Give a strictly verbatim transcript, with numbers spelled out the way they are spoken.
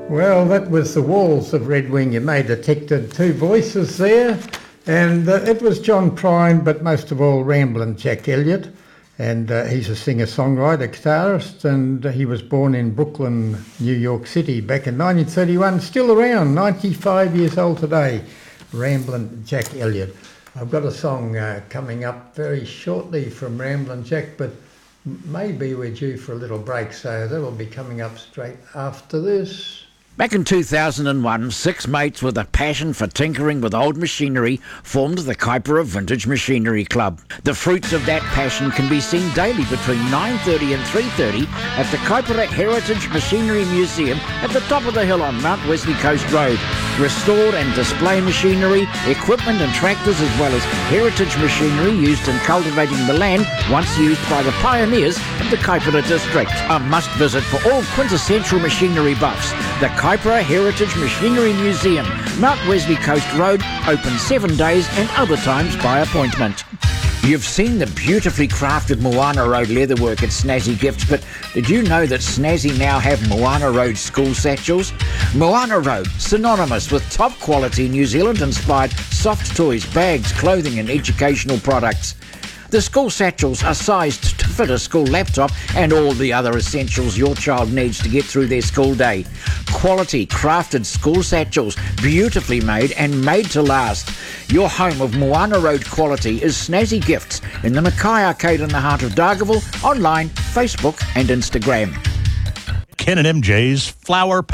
Well, that was the Walls of Red Wing. You may have detected two voices there, and uh, it was John Prine, but most of all Ramblin' Jack Elliott, and uh, he's a singer-songwriter, guitarist, and he was born in Brooklyn, New York City back in nineteen thirty-one, still around, ninety-five years old today, Ramblin' Jack Elliott. I've got a song uh, coming up very shortly from Ramblin' Jack, but maybe we're due for a little break, so that'll be coming up straight after this. Back in two thousand one, six mates with a passion for tinkering with old machinery formed the Kaipara Vintage Machinery Club. The fruits of that passion can be seen daily between nine thirty and three thirty at the Kaipara Heritage Machinery Museum at the top of the hill on Mount Wesley Coast Road. Restored and display machinery, equipment and tractors, as well as heritage machinery used in cultivating the land once used by the pioneers of the Kaipara district. A must-visit for all quintessential machinery buffs. The Kaipara Heritage Machinery Museum, Mount Wesley Coast Road, open seven days and other times by appointment. You've seen the beautifully crafted Moana Road leatherwork at Snazzy Gifts, but did you know that Snazzy now have Moana Road school satchels? Moana Road, synonymous with top quality New Zealand inspired soft toys, bags, clothing and educational products. The school satchels are sized to fit a school laptop and all the other essentials your child needs to get through their school day. Quality crafted school satchels, beautifully made and made to last. Your home of Moana Road quality is Snazzy Gifts in the Mackay Arcade in the heart of Dargaville, online, Facebook and Instagram. Ken and M J's Flower